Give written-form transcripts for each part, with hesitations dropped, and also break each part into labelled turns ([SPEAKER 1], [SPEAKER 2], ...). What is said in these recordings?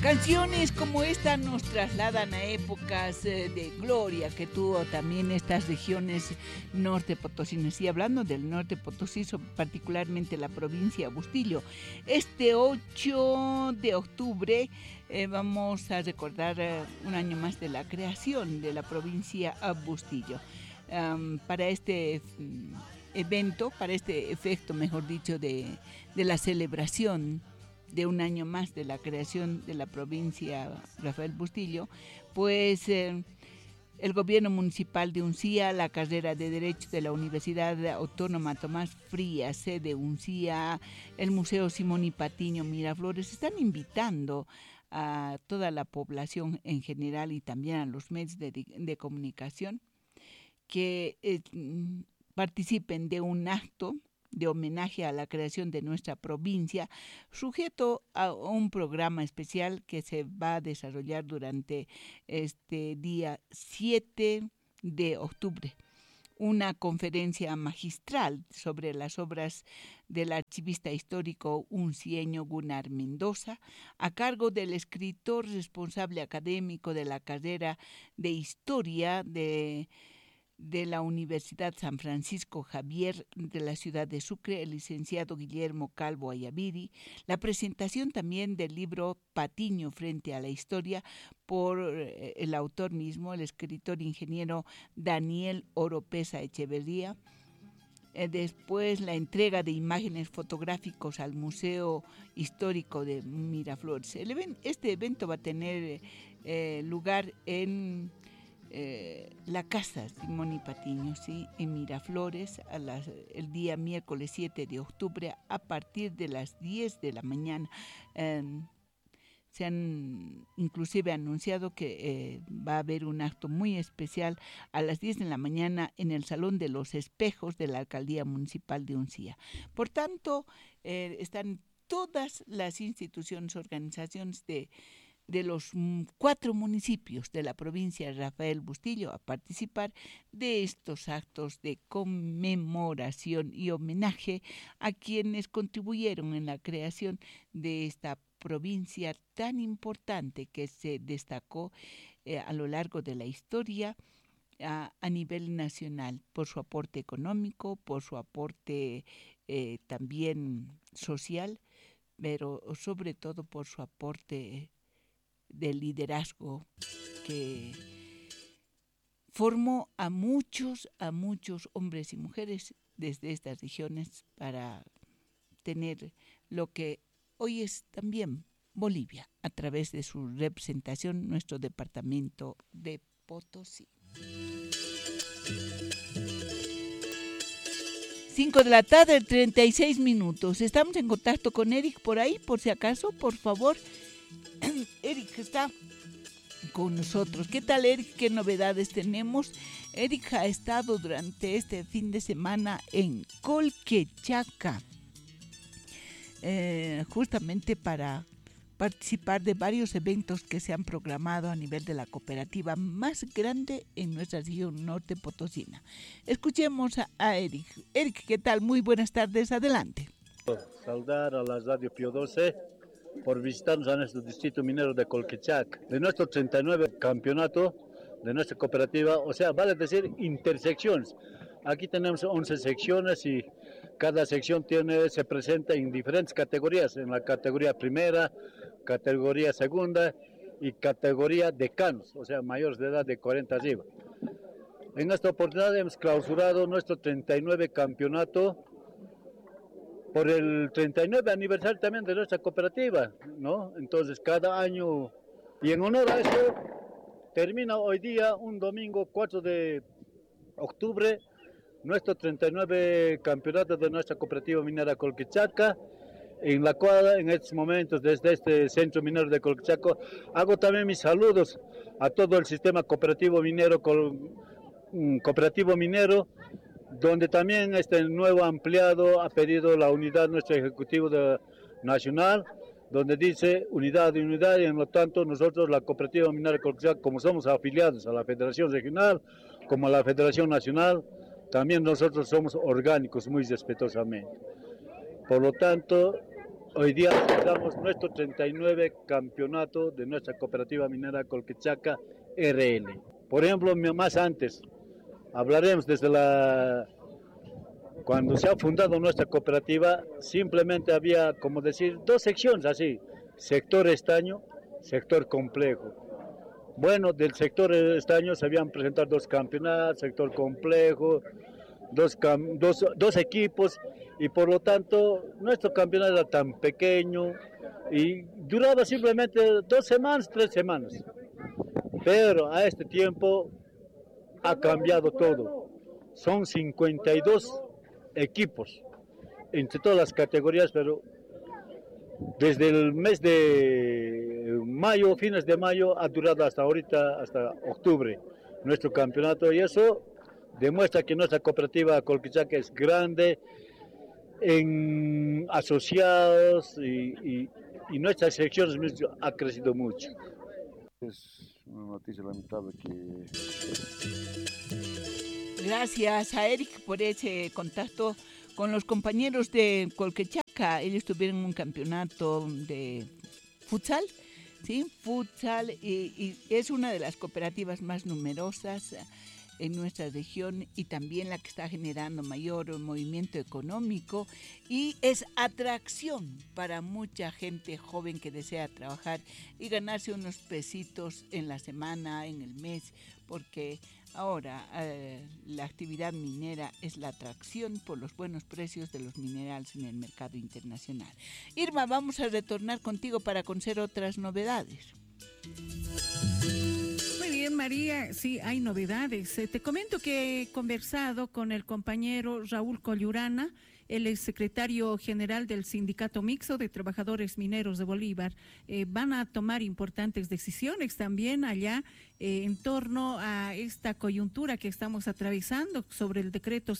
[SPEAKER 1] Canciones como esta nos trasladan a épocas de gloria que tuvo también estas regiones norte potosinas. Y hablando del norte potosí, particularmente la provincia de Bustillo, este 8 de octubre vamos a recordar un año más de la creación de la provincia de Bustillo. Para este evento, para este efecto, mejor dicho, de la celebración de un año más de la creación de la provincia Rafael Bustillo, pues el gobierno municipal de Uncía, la carrera de Derecho de la Universidad Autónoma Tomás Frías, sede Uncía, el Museo Simón y Patiño Miraflores, están invitando a toda la población en general y también a los medios de comunicación que participen de un acto de homenaje a la creación de nuestra provincia, sujeto a un programa especial que se va a desarrollar durante este día 7 de octubre. Una conferencia magistral sobre las obras del archivista histórico uncieño Gunnar Mendoza, a cargo del escritor responsable académico de la carrera de Historia de la Universidad San Francisco Javier de la ciudad de Sucre, el licenciado Guillermo Calvo Ayaviri, la presentación también del libro Patiño frente a la historia por el autor mismo, el escritor ingeniero Daniel Oropesa Echeverría. Después la entrega de imágenes fotográficos al Museo Histórico de Miraflores. Este evento va a tener lugar en la casa Simón y Patiño, ¿sí? En Miraflores, el día miércoles 7 de octubre, a partir de las 10 de la mañana. Se han inclusive anunciado que va a haber un acto muy especial a las 10 de la mañana en el Salón de los Espejos de la Alcaldía Municipal de Uncía. Por tanto, están todas las instituciones, organizaciones de los 4 municipios de la provincia de Rafael Bustillo a participar de estos actos de conmemoración y homenaje a quienes contribuyeron en la creación de esta provincia tan importante que se destacó a lo largo de la historia a nivel nacional por su aporte económico, por su aporte también social, pero sobre todo por su aporte del liderazgo que formó a muchos hombres y mujeres desde estas regiones para tener lo que hoy es también Bolivia, a través de su representación, nuestro departamento de Potosí. 5 de la tarde, 36 minutos. Estamos en contacto con Eric por ahí, por si acaso, por favor. Eric está con nosotros. ¿Qué tal, Eric? ¿Qué novedades tenemos? Eric ha estado durante este fin de semana en Colquechaca, justamente para participar de varios eventos que se han programado a nivel de la cooperativa más grande en nuestra región norte potosina. Escuchemos a Eric. Eric, ¿qué tal? Muy buenas tardes, adelante.
[SPEAKER 2] Saludar a la Radio Pío 12 por visitarnos a nuestro distrito minero de Colquechaca, de nuestro 39 campeonato de nuestra cooperativa, o sea, vale decir intersecciones. Aquí tenemos 11 secciones y cada sección se presenta en diferentes categorías, en la categoría primera, categoría segunda y categoría decanos, o sea, mayores de edad de 40 arriba. En esta oportunidad hemos clausurado nuestro 39 campeonato por el 39 aniversario también de nuestra cooperativa, ¿no? Entonces cada año, y en honor a eso, termina hoy día, un domingo 4 de octubre, nuestro 39 campeonato de nuestra cooperativa minera Colquechaca, en la cual en estos momentos desde este centro minero de Colquechaca hago también mis saludos a todo el sistema cooperativo minero, donde también este nuevo ampliado ha pedido la unidad nuestro ejecutivo nacional, donde dice unidad y unidad, y en lo tanto nosotros la cooperativa minera Colquechaca, como somos afiliados a la Federación Regional como a la Federación Nacional, también nosotros somos orgánicos muy respetuosamente. Por lo tanto, Hoy día celebramos nuestro 39 campeonato de nuestra cooperativa minera Colquechaca RL. Por ejemplo, más antes, hablaremos cuando se ha fundado nuestra cooperativa, simplemente había, como decir, dos secciones así, sector estaño, sector complejo. Bueno, del sector estaño se habían presentado dos campeonatos, sector complejo, dos equipos, y por lo tanto nuestro campeonato era tan pequeño y duraba simplemente 2 semanas, 3 semanas. Pero a este tiempo ha cambiado todo. Son 52 equipos entre todas las categorías, pero desde el mes de mayo, fines de mayo, ha durado hasta ahorita, hasta octubre, nuestro campeonato, y eso demuestra que nuestra cooperativa Colquechaca es grande en asociados y nuestras secciones ha crecido mucho.
[SPEAKER 3] Es una noticia lamentable que...
[SPEAKER 1] Gracias a Eric por ese contacto con los compañeros de Colquechaca. Ellos tuvieron un campeonato de futsal, ¿sí? Futsal, y es una de las cooperativas más numerosas en nuestra región y también la que está generando mayor movimiento económico y es atracción para mucha gente joven que desea trabajar y ganarse unos pesitos en la semana, en el mes, porque ahora la actividad minera es la atracción por los buenos precios de los minerales en el mercado internacional. Irma, vamos a retornar contigo para conocer otras novedades.
[SPEAKER 4] Muy bien, María, sí, hay novedades. Te comento que he conversado con el compañero Raúl Collurana, él es secretario general del Sindicato Mixto de Trabajadores Mineros de Bolívar. Van a tomar importantes decisiones también allá en torno a esta coyuntura que estamos atravesando sobre el decreto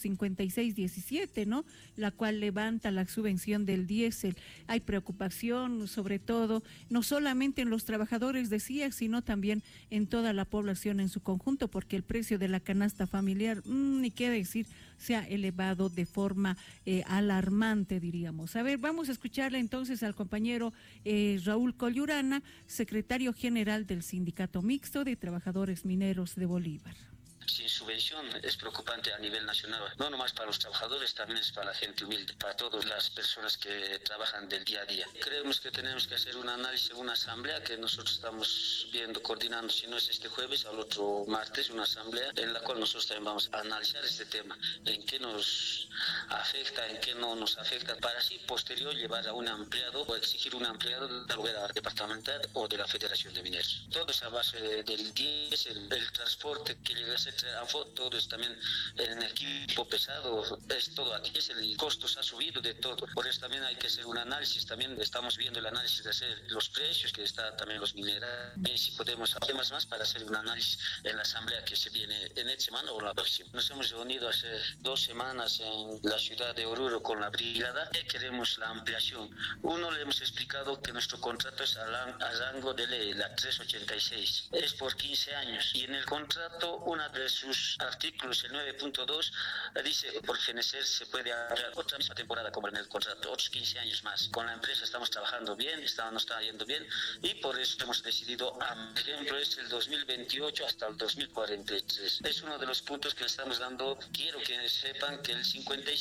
[SPEAKER 4] 5617, ¿no? La cual levanta la subvención del diésel. Hay preocupación, sobre todo, no solamente en los trabajadores de CIA, sino también en toda la población en su conjunto, porque el precio de la canasta familiar, ni qué decir, se ha elevado de forma alarmante, diríamos. A ver, vamos a escucharle entonces al compañero Raúl Collurana, secretario general del Sindicato Mixto de Trabajadores Mineros de Bolívar.
[SPEAKER 5] Sin subvención es preocupante a nivel nacional, no nomás para los trabajadores, también es para la gente humilde, para todas las personas que trabajan del día a día. Creemos que tenemos que hacer un análisis, una asamblea que nosotros estamos viendo, coordinando, si no es este jueves, al otro martes, una asamblea en la cual nosotros también vamos a analizar este tema, en qué nos afecta, en qué no nos afecta, para así posterior llevar a un ampliado o exigir un ampliado de la hoguera departamental o de la Federación de Mineros. Todo es a base del diésel, el transporte que llega a ser todo es también en equipo pesado, es todo aquí, el costo ha subido de todo, por eso también hay que hacer un análisis, también estamos viendo el análisis de hacer los precios que está también los minerales, si podemos hacer más para hacer un análisis en la asamblea que se viene en esta semana o la próxima. Nos hemos reunido hace 2 semanas en la ciudad de Oruro con la brigada y queremos la ampliación. Uno, le hemos explicado que nuestro contrato es a rango de ley, la 386, es por 15 años y en el contrato una de sus artículos, el 9.2, dice por fenecer se puede ampliar otra misma temporada como en el contrato, otros 15 años más. Con la empresa estamos trabajando bien, nos está yendo bien y por eso hemos decidido, por ejemplo, es el 2028 hasta el 2043. Es uno de los puntos que le estamos dando. Quiero que sepan que el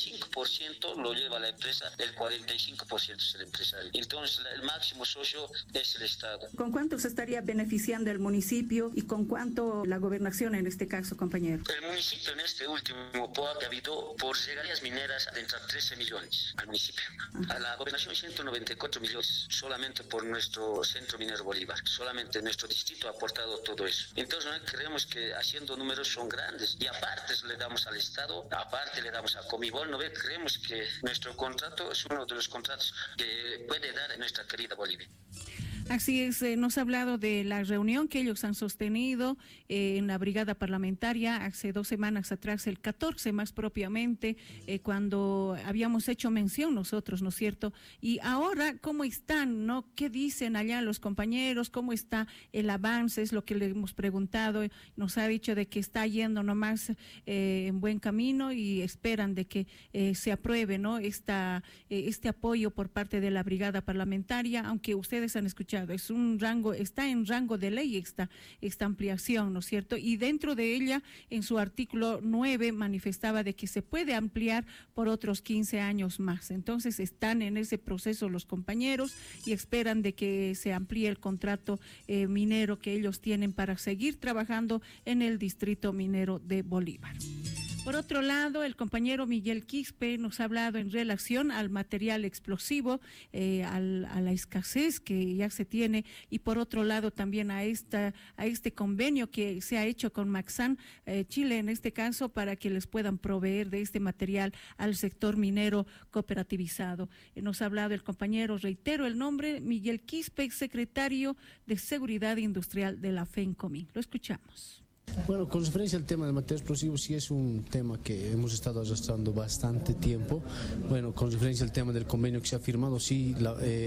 [SPEAKER 5] 55% lo lleva la empresa, el 45% es el empresario. Entonces el máximo socio es el Estado.
[SPEAKER 4] ¿Con cuánto se estaría beneficiando el municipio y con cuánto la gobernación en este caso, compañero?
[SPEAKER 5] El municipio en este último POA ha habido por regalías mineras adentro 13 millones al municipio. A la gobernación 194 millones solamente por nuestro centro minero Bolívar. Solamente nuestro distrito ha aportado todo eso. Entonces creemos que haciendo números son grandes y aparte le damos al Estado, aparte le damos a Comibol. ¿No ve? Creemos que nuestro contrato es uno de los contratos que puede dar nuestra querida Bolivia.
[SPEAKER 4] Así es, nos ha hablado de la reunión que ellos han sostenido en la brigada parlamentaria hace 2 semanas atrás, el 14 más propiamente, cuando habíamos hecho mención nosotros, ¿no es cierto? Y ahora, ¿cómo están, no? ¿Qué dicen allá los compañeros? ¿Cómo está el avance? Es lo que le hemos preguntado. Nos ha dicho de que está yendo nomás en buen camino y esperan de que se apruebe, ¿no? Este apoyo por parte de la brigada parlamentaria, aunque ustedes han escuchado, es un rango, está en rango de ley esta ampliación, ¿no es cierto? Y dentro de ella, en su artículo 9, manifestaba de que se puede ampliar por otros 15 años más. Entonces están en ese proceso los compañeros y esperan de que se amplíe el contrato minero que ellos tienen para seguir trabajando en el distrito minero de Bolívar. Por otro lado, el compañero Miguel Quispe nos ha hablado en relación al material explosivo, a la escasez que ya se tiene, y por otro lado también a este convenio que se ha hecho con Maxan Chile, en este caso, para que les puedan proveer de este material al sector minero cooperativizado. Nos ha hablado el compañero, reitero el nombre, Miguel Quispe, secretario de Seguridad Industrial de la FENCOMIN. Lo escuchamos.
[SPEAKER 6] Bueno, con referencia al tema de material explosivo, sí es un tema que hemos estado arrastrando bastante tiempo. Bueno, con referencia al tema del convenio que se ha firmado, sí,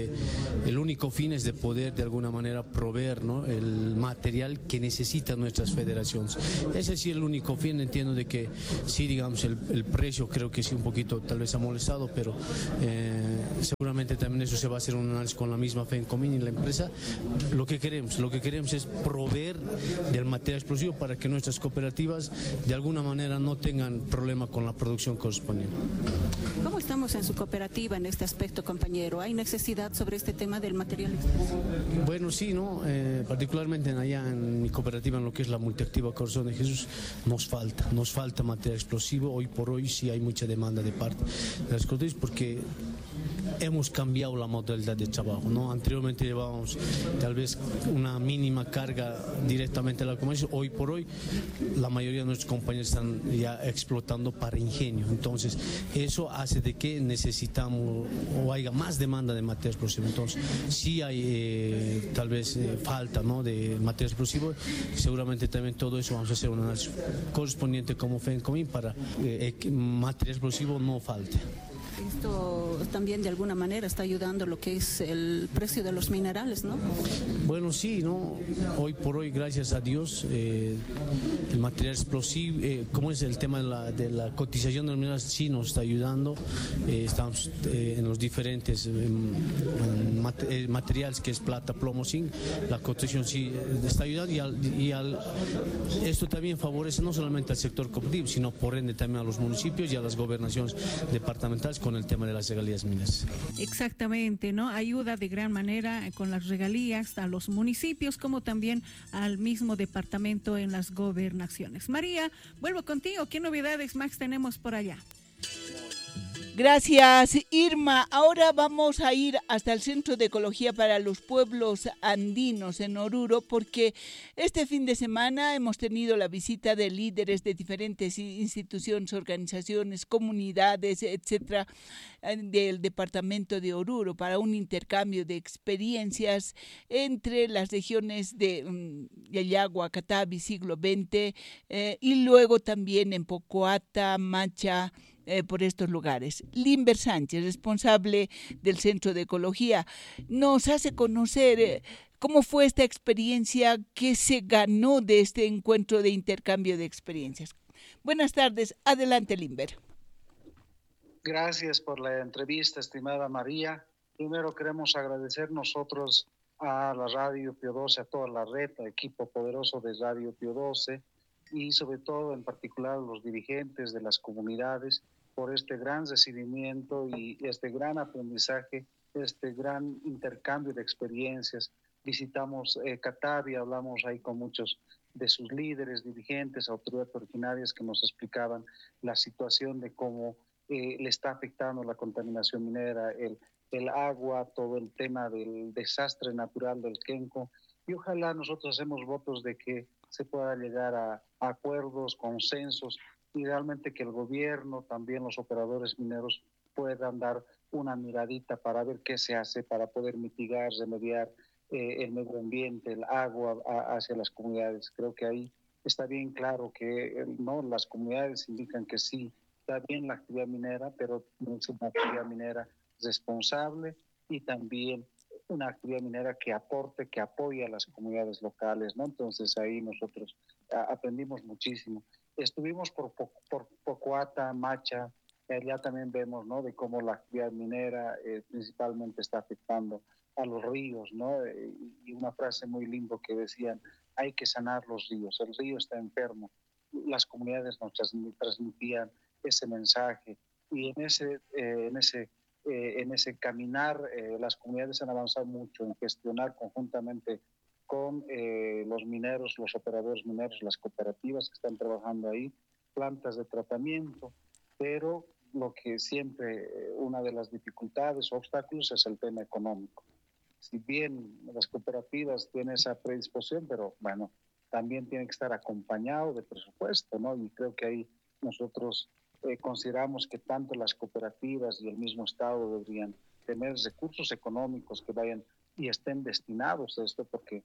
[SPEAKER 6] el único fin es de poder de alguna manera proveer, ¿no?, el material que necesitan nuestras federaciones. Ese sí es el único fin. Entiendo de que sí, digamos, el precio creo que sí un poquito tal vez ha molestado, pero seguramente también eso se va a hacer un análisis con la misma FENCOMIN y la empresa. Lo que queremos es proveer del material explosivo para que nuestras cooperativas de alguna manera no tengan problema con la producción correspondiente.
[SPEAKER 7] ¿Cómo estamos en su cooperativa en este aspecto, compañero? ¿Hay necesidad sobre este tema del material explosivo?
[SPEAKER 6] Bueno, sí, ¿no? Particularmente allá en mi cooperativa, en lo que es la Multiactiva Corazón de Jesús, nos falta material explosivo. Hoy por hoy sí hay mucha demanda de parte de las cooperativas porque hemos cambiado la modalidad de trabajo, ¿no? Anteriormente llevábamos tal vez una mínima carga directamente a la comercio. Hoy por hoy la mayoría de nuestros compañeros están ya explotando para ingenio. Entonces eso hace de que necesitamos o haya más demanda de material explosivo. Entonces sí hay tal vez falta, ¿no?, de material explosivo. Seguramente también todo eso vamos a hacer un análisis correspondiente como FENCOMIN para que material explosivo no falte.
[SPEAKER 7] Esto también de alguna manera está ayudando lo que es el precio de los minerales, ¿no?
[SPEAKER 6] Bueno, sí, ¿no? Hoy por hoy, gracias a Dios, el material explosivo, como es el tema de la cotización de los minerales, sí nos está ayudando. Estamos en los diferentes materiales que es plata, plomo, zinc. La cotización sí está ayudando esto también favorece no solamente al sector cooperativo, sino por ende también a los municipios y a las gobernaciones departamentales con el tema de las regalías mineras.
[SPEAKER 4] Exactamente, ¿no? Ayuda de gran manera con las regalías a los municipios como también al mismo departamento en las gobernaciones. María, vuelvo contigo. ¿Qué novedades más tenemos por allá?
[SPEAKER 1] Gracias, Irma. Ahora vamos a ir hasta el Centro de Ecología para los Pueblos Andinos en Oruro, porque este fin de semana hemos tenido la visita de líderes de diferentes instituciones, organizaciones, comunidades, etcétera, del departamento de Oruro para un intercambio de experiencias entre las regiones de Yayagua, Catavi, siglo XX, y luego también en Pocoata, Macha, por estos lugares. Limber Sánchez, responsable del Centro de Ecología, nos hace conocer cómo fue esta experiencia, qué se ganó de este encuentro de intercambio de experiencias. Buenas tardes, adelante Limber.
[SPEAKER 8] Gracias por la entrevista, estimada María. Primero queremos agradecer nosotros a la Radio Pío 12, a toda la red, al equipo poderoso de Radio Pío 12 y sobre todo en particular a los dirigentes de las comunidades por este gran recibimiento y este gran aprendizaje, este gran intercambio de experiencias. Visitamos Catavi, hablamos ahí con muchos de sus líderes, dirigentes, autoridades originarias que nos explicaban la situación de cómo le está afectando la contaminación minera, el agua, todo el tema del desastre natural del Kenco. Y ojalá nosotros hacemos votos de que se pueda llegar a acuerdos, consensos, y realmente que el gobierno, también los operadores mineros puedan dar una miradita para ver qué se hace para poder mitigar, remediar el medio ambiente, el agua hacia las comunidades. Creo que ahí está bien claro que no, las comunidades indican que sí, está bien la actividad minera, pero es una actividad minera responsable y también una actividad minera que aporte, que apoye a las comunidades locales, ¿no? Entonces ahí nosotros aprendimos muchísimo. Estuvimos por Pocuata, Macha, allá también vemos, ¿no?, de cómo la actividad minera principalmente está afectando a los ríos, ¿no? Y una frase muy linda que decían, hay que sanar los ríos, el río está enfermo. Las comunidades nos transmitían ese mensaje y en ese caminar las comunidades han avanzado mucho en gestionar conjuntamente con los mineros, los operadores mineros, las cooperativas que están trabajando ahí, plantas de tratamiento, pero lo que siempre, una de las dificultades o obstáculos es el tema económico. Si bien las cooperativas tienen esa predisposición, pero bueno, también tiene que estar acompañado de presupuesto, ¿no? Y creo que ahí nosotros consideramos que tanto las cooperativas y el mismo Estado deberían tener recursos económicos que vayan y estén destinados a esto, porque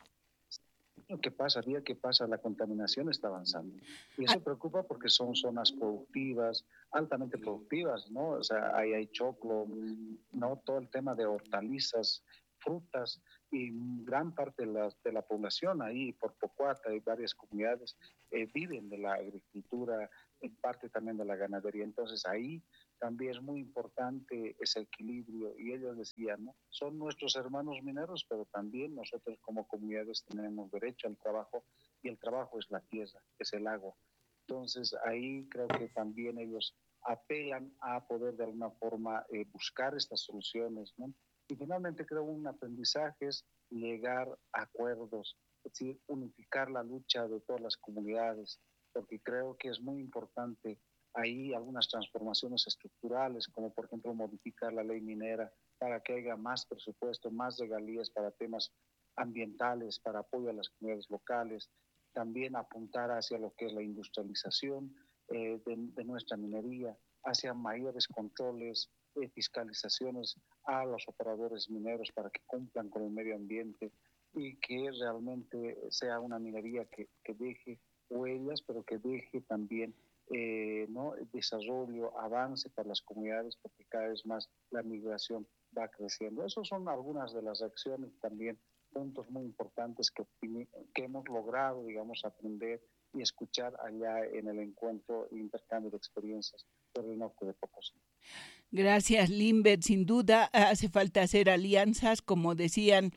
[SPEAKER 8] lo que pasa, día que pasa, la contaminación está avanzando. Y eso preocupa porque son zonas productivas, altamente productivas, ¿no? O sea, ahí hay choclo, ¿no? Todo el tema de hortalizas, frutas, y gran parte de la población ahí, por Pocuata y varias comunidades, viven de la agricultura, en parte también de la ganadería. Entonces ahí también es muy importante ese equilibrio, y ellos decían, ¿no?, son nuestros hermanos mineros, pero también nosotros como comunidades tenemos derecho al trabajo, y el trabajo es la tierra, es el agua. Entonces ahí creo que también ellos apelan a poder de alguna forma buscar estas soluciones, ¿no? Y finalmente creo un aprendizaje es llegar a acuerdos, es decir, unificar la lucha de todas las comunidades, porque creo que es muy importante ahí algunas transformaciones estructurales, como por ejemplo modificar la ley minera para que haya más presupuesto, más regalías para temas ambientales, para apoyo a las comunidades locales, también apuntar hacia lo que es la industrialización de nuestra minería, hacia mayores controles, fiscalizaciones a los operadores mineros para que cumplan con el medio ambiente y que realmente sea una minería que deje huellas, pero que deje también ¿no?, desarrollo, avance para las comunidades, porque cada vez más la migración va creciendo. Esas son algunas de las acciones, también puntos muy importantes que hemos logrado, digamos, aprender y escuchar allá en el encuentro e intercambio de experiencias por el norte de Potosí.
[SPEAKER 1] Gracias, Limber. Sin duda hace falta hacer alianzas, como decían,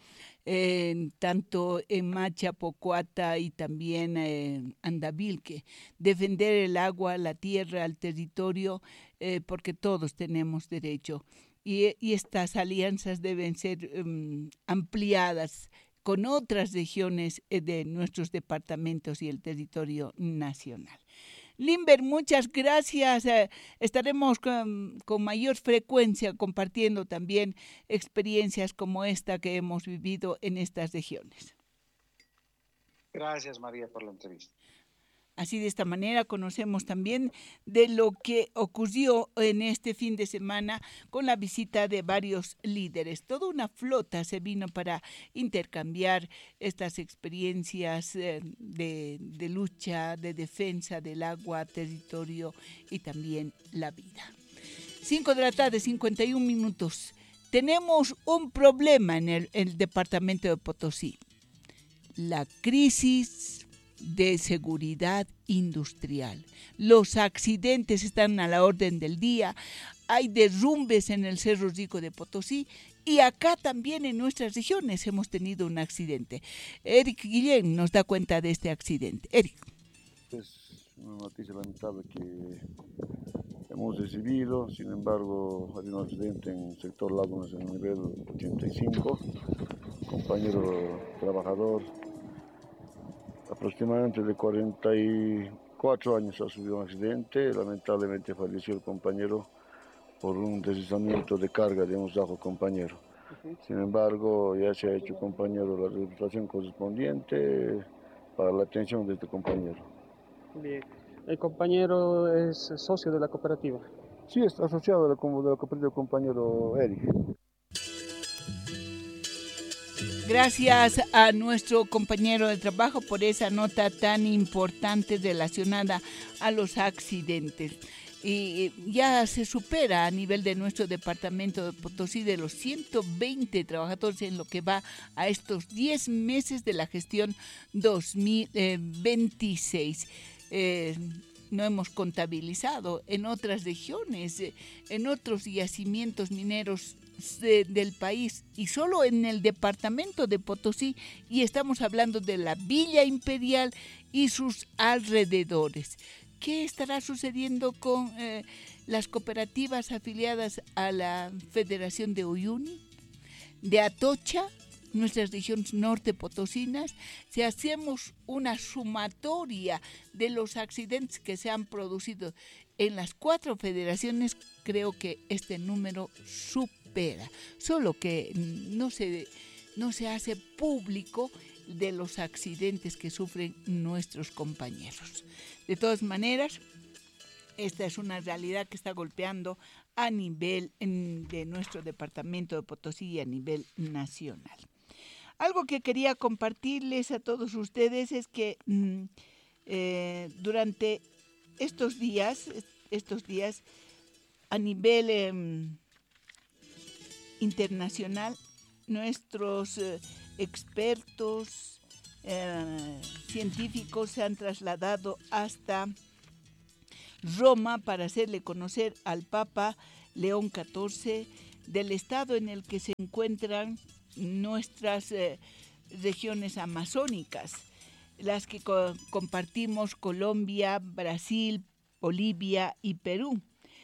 [SPEAKER 1] tanto en Macha, Pocuata y también Andavilque, defender el agua, la tierra, el territorio, porque todos tenemos derecho. Y estas alianzas deben ser ampliadas con otras regiones de nuestros departamentos y el territorio nacional. Limber, muchas gracias. Estaremos con mayor frecuencia compartiendo también experiencias como esta que hemos vivido en estas regiones.
[SPEAKER 8] Gracias, María, por la entrevista.
[SPEAKER 1] Así, de esta manera conocemos también de lo que ocurrió en este fin de semana con la visita de varios líderes. Toda una flota se vino para intercambiar estas experiencias de lucha, de defensa del agua, territorio y también la vida. 5 de la tarde, 51 minutos. Tenemos un problema en el departamento de Potosí. La crisis de seguridad industrial. Los accidentes están a la orden del día. Hay derrumbes en el Cerro Rico de Potosí y acá también en nuestras regiones hemos tenido un accidente. Eric Guillén nos da cuenta de este accidente. Eric.
[SPEAKER 3] Es una noticia lamentable que hemos recibido. Sin embargo, hay un accidente en el sector Lagunas en el nivel 85. Compañero trabajador, aproximadamente de 44 años, ha sufrido un accidente. Lamentablemente falleció el compañero por un deslizamiento de carga de un sajo compañero. Sin embargo, ya se ha hecho, compañero, la rehabilitación correspondiente para la atención de este compañero.
[SPEAKER 9] Bien. ¿El compañero es socio de la cooperativa?
[SPEAKER 3] Sí, está asociado de la cooperativa, compañero Eric.
[SPEAKER 1] Gracias a nuestro compañero de trabajo por esa nota tan importante relacionada a los accidentes. Y ya se supera a nivel de nuestro departamento de Potosí de los 120 trabajadores en lo que va a estos 10 meses de la gestión 2026. No hemos contabilizado en otras regiones, en otros yacimientos mineros del país y solo en el departamento de Potosí, y estamos hablando de la Villa Imperial y sus alrededores. ¿Qué estará sucediendo con las cooperativas afiliadas a la Federación de Uyuni, de Atocha, nuestras regiones norte potosinas? Si hacemos una sumatoria de los accidentes que se han producido en las 4 federaciones, creo que este número supera, solo que no se hace público de los accidentes que sufren nuestros compañeros. De todas maneras, esta es una realidad que está golpeando a nivel de nuestro departamento de Potosí y a nivel nacional. Algo que quería compartirles a todos ustedes es que durante estos días a nivel internacional, nuestros expertos científicos se han trasladado hasta Roma para hacerle conocer al Papa León XIV del estado en el que se encuentran nuestras regiones amazónicas, las que compartimos Colombia, Brasil, Bolivia y Perú.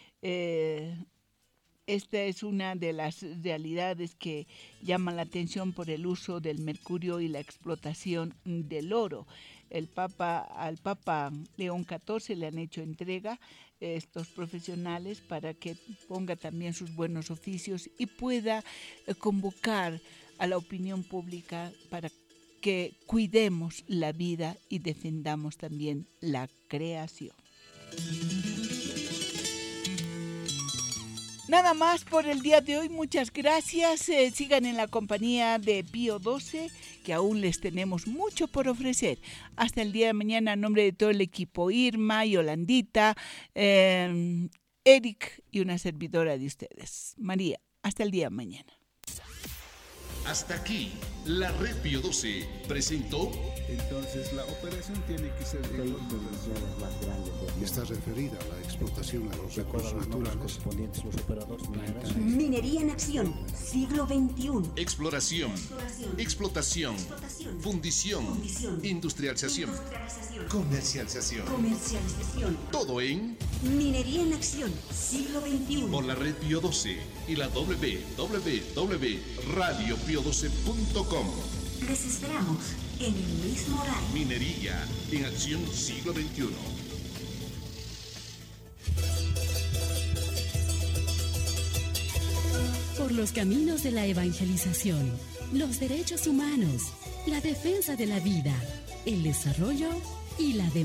[SPEAKER 1] Esta es una de las realidades que llama la atención por el uso del mercurio y la explotación del oro. Al Papa León XIV le han hecho entrega estos profesionales para que ponga también sus buenos oficios y pueda convocar a la opinión pública para que cuidemos la vida y defendamos también la creación. Nada más por el día de hoy, muchas gracias. Sigan en la compañía de Pío XII, que aún les tenemos mucho por ofrecer. Hasta el día de mañana, en nombre de todo el equipo, Irma, Yolandita, Eric y una servidora de ustedes, María. Hasta el día de mañana.
[SPEAKER 10] Hasta aquí, la Red Pío XII presentó.
[SPEAKER 11] Entonces la operación tiene que ser de
[SPEAKER 12] está referida a la explotación de los recursos naturales.
[SPEAKER 13] Minería en acción, siglo XXI.
[SPEAKER 10] Exploración, explotación, fundición, industrialización, comercialización. Todo en
[SPEAKER 13] Minería en acción, siglo XXI.
[SPEAKER 10] Por la Red Pío XII y la www.radiopio12.com.
[SPEAKER 13] Les esperamos en el mismo horario.
[SPEAKER 10] Minería en acción, siglo XXI.
[SPEAKER 14] Por los caminos de la evangelización, los derechos humanos, la defensa de la vida, el desarrollo y la democracia.